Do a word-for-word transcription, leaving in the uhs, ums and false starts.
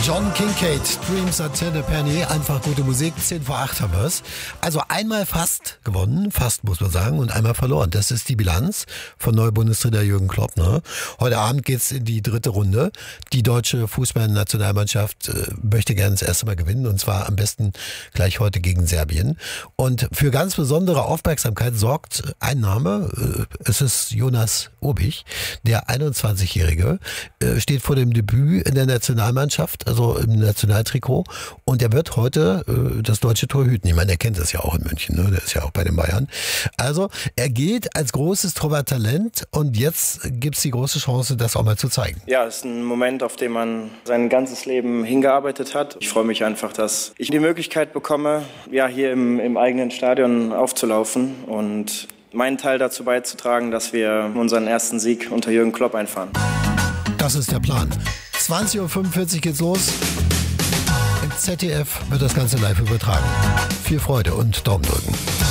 John Kincaid, Dreams at Ten a Penny, einfach gute Musik, zehn vor acht haben wir es. Also einmal fast gewonnen, fast muss man sagen, und einmal verloren. Das ist die Bilanz von Neubundestrainer Jürgen Klopp. Ne? Heute Abend geht's in die dritte Runde. Die deutsche Fußballnationalmannschaft äh, möchte gerne das erste Mal gewinnen, und zwar am besten gleich heute gegen Serbien. Und für ganz besondere Aufmerksamkeit sorgt ein Name, äh, es ist Jonas Obich, der einundzwanzigjährige, äh, steht vor dem Debüt in der Nationalmannschaft, also im Nationaltrikot, und er wird heute äh, das deutsche Tor hüten. Ich meine, er kennt das ja auch in München, ne? Der ist ja auch bei den Bayern. Also er geht als großes Torwarttalent, und jetzt gibt's die große Chance, das auch mal zu zeigen. Ja, es ist ein Moment, auf den man sein ganzes Leben hingearbeitet hat. Ich freue mich einfach, dass ich die Möglichkeit bekomme, ja, hier im, im eigenen Stadion aufzulaufen und meinen Teil dazu beizutragen, dass wir unseren ersten Sieg unter Jürgen Klopp einfahren. Das ist der Plan. zwanzig Uhr fünfundvierzig geht's los. Im Z D F wird das Ganze live übertragen. Viel Freude und Daumen drücken.